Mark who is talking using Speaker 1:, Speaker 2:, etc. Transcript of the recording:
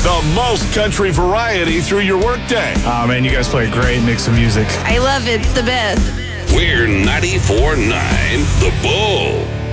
Speaker 1: The most country variety through your workday.
Speaker 2: Oh, man, you guys play a great mix of music.
Speaker 3: I love it. It's the best.
Speaker 4: We're 94.9 The Bull.